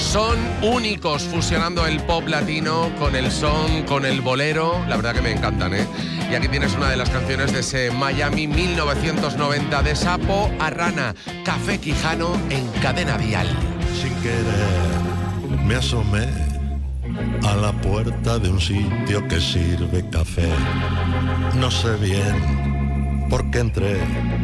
Son únicos fusionando el pop latino con el son, con el bolero. La verdad que me encantan, ¿eh? Y aquí tienes una de las canciones de ese Miami 1990, de Sapo a Rana, Café Quijano en Cadena Dial. Sin querer me asomé a la puerta de un sitio que sirve café. No sé bien por qué entré,